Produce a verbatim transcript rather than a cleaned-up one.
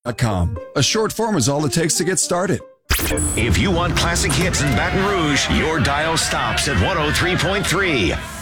dot com. A short form is all it takes to get started. If you want classic hits in Baton Rouge, your dial stops at one oh three point three.